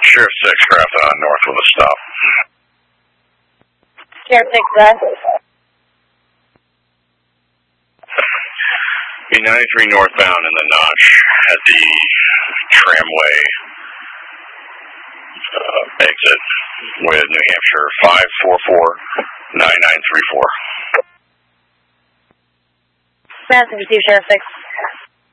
Sheriff 6, crafting on north with a stop. Sheriff 6, that. B93 northbound in the notch at the tramway exit with New Hampshire 544-9934. Massive receive, Sheriff 6.